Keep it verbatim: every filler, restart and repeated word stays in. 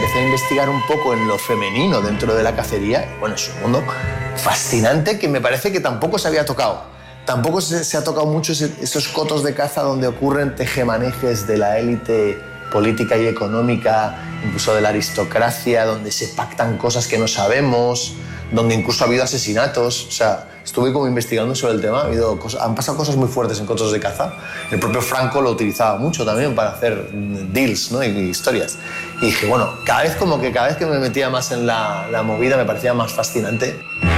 empecé a investigar un poco en lo femenino dentro de la cacería. Bueno, es un mundo fascinante que me parece que tampoco se había tocado. Tampoco se, se ha tocado mucho ese, esos cotos de caza donde ocurren tejemanejes de la élite política y económica, incluso de la aristocracia, donde se pactan cosas que no sabemos, donde incluso ha habido asesinatos. O sea, estuve como investigando sobre el tema, ha habido cosas, han pasado cosas muy fuertes en cotos de caza. El propio Franco lo utilizaba mucho también para hacer deals, ¿no? y, y historias. Y dije, bueno, cada vez como que cada vez que me metía más en la, la movida me parecía más fascinante.